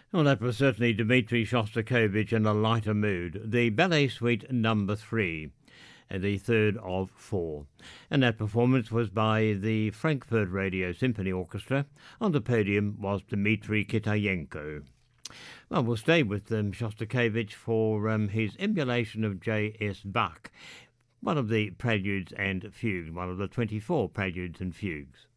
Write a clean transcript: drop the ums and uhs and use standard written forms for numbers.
Well, that was certainly Dmitri Shostakovich in a lighter mood. The Ballet Suite number 3, the third of 4. And that performance was by the Frankfurt Radio Symphony Orchestra. On the podium was Dmitri Kitayenko. Well, we'll stay with Shostakovich for his emulation of J.S. Bach, one of the preludes and fugues, one of the 24 preludes and fugues.